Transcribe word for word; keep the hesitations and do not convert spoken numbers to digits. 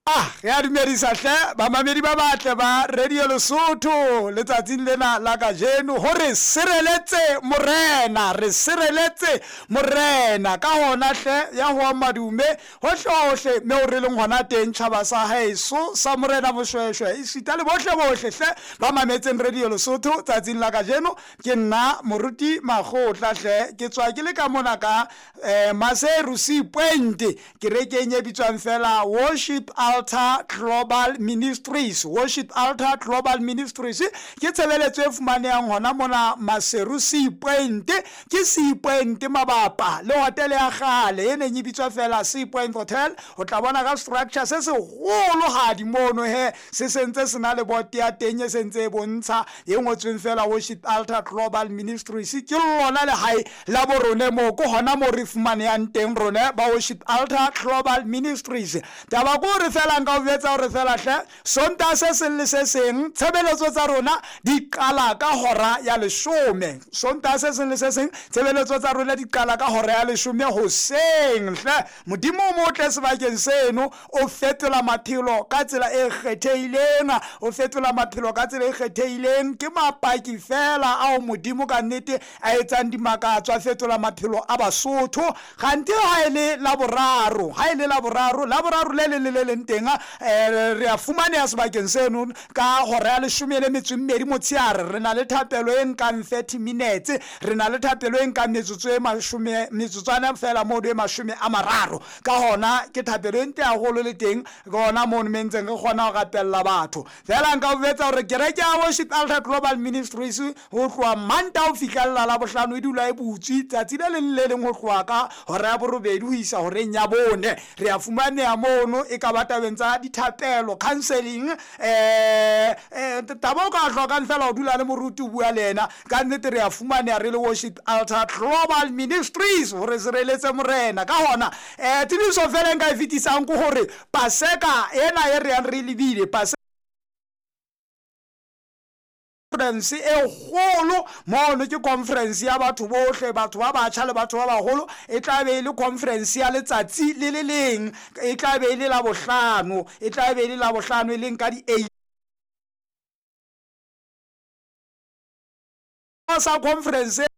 Ah, ya dumedisa hle ba mamedi ba batle ba Radio Lesotho letsatsing lena la kajeno hore sireletse morena re sireletse morena ka hona hle ya ho madume hohlohle me o re leng hona teng tshaba sa haeso sa morena moshweshwe e sita le bohle bohle hle ba mametseng Radio Lesotho tsatsing la kajeno ke nna moruti magotla hle ke tswa ke le ka mona ka eh, Maseru Point ke rekenye bitswang fela Worship Altar Global Ministries. Worship Altar Global Ministries ke tshebeletso e fumanehang hona mona Maseru Point ke Sea Point mabapa le hotel ya gale e neng e bitswa fela Sea Point Hotel. O tla bona ka structure se se holo hadi mono he se sentse sena le bote ya teng e sentse e bontsha e ngotsweng fela Worship Altar Global Ministries ke lona le hae la borone mo ko hona mo re fumanehang teng rone ba Worship Altar Global Ministries. Taba go re fela nka o betsa re fela hle sonta se se le se seng tshebeletso tsa rona di qala ka hora ya leshome. Sonta se se le se seng tshebeletso tsa rona di qala ka hora ya leshome hoseng hle modimo mo tle sebakeng seno o fetola maphelo ka tsela e kgethehileng o fetola maphelo ka tsela e kgethehileng ke mapaki fela ao modimo ka nnete a etsang dimakatswa fetola maphelo a Basotho kgante ha ile la boraro ha ile la boraro la boraro le le le le teng re a fumana sebakeng seno ka hora ya leshome le metso e mmedi motsheare re na le thapelo e nkang thirty minutes re na le thapelo e nkang metsotso e mashome metsotswana fela mo de mashome a mararo ka hona ke thapelo e nte a holo le teng ka hona mo mentseng re kgona go rapella batho fela nka o betsa hore kereke ya Worship Altar Global Ministries ho tloa manta o fihlella la bohlano e dula e butswi tsatsi le leng le leng ho tloa ka hora ya borobedi ho isa hore nya bone re a fumanea mono e ka batabeng tsa dithapelo counseling eh eh tabo ka hloka fela o dula le moruti o bua le ena ka nnete re a fumanea re le Worship Altar Global Ministries hore sireletse morena ka hona eh tibiso fela nka e fitisang go hore paseka ena e re yang re lebile paseka conference e holo mono ke conference ya batho bohle batho ba batjha le batho ba baholo e tla be le conference ya letsatsi le le leng e tla be le la bohlano e tla be le la bohlano e leng ka di eight sa conference